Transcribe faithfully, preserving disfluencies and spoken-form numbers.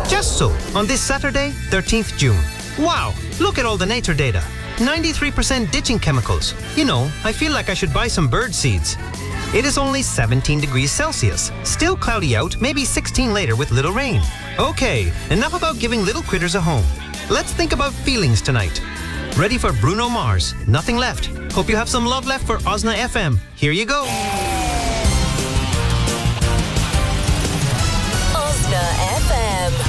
Just so, on this Saturday, thirteenth of June. Wow, look at all the nature data. ninety-three percent ditching chemicals. You know, I feel like I should buy some bird seeds. It is only seventeen degrees Celsius. Still cloudy out, maybe sixteen later with little rain. Okay, enough about giving little critters a home. Let's think about feelings tonight. Ready for Bruno Mars, Nothing Left. Hope you have some love left for Osna F M. Here you go.